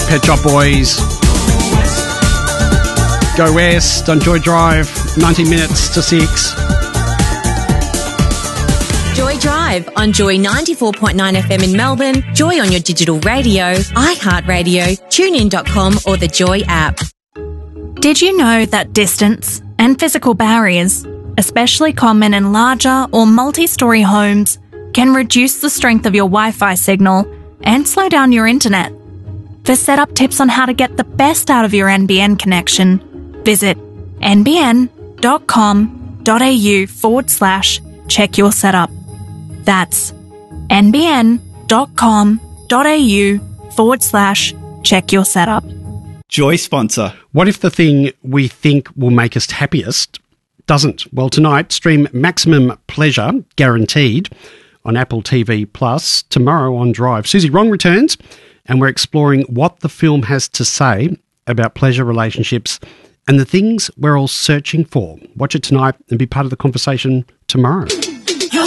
Pet Shop Boys. Go West on Joy Drive, 90 minutes to 6. Joy Drive on Joy 94.9 FM in Melbourne, Joy on your digital radio, iHeartRadio, TuneIn.com or the Joy app. Did you know that distance and physical barriers, especially common in larger or multi-storey homes, can reduce the strength of your Wi-Fi signal and slow down your internet? For setup tips on how to get the best out of your NBN connection, visit nbn.com.au/check your setup. That's nbn.com.au/check your setup. Joy sponsor. What if the thing we think will make us happiest doesn't? Well, tonight, stream Maximum Pleasure, Guaranteed, on Apple TV+. Tomorrow on Drive, Susie Wrong returns, and we're exploring what the film has to say about pleasure relationships and the things we're all searching for. Watch it tonight and be part of the conversation tomorrow.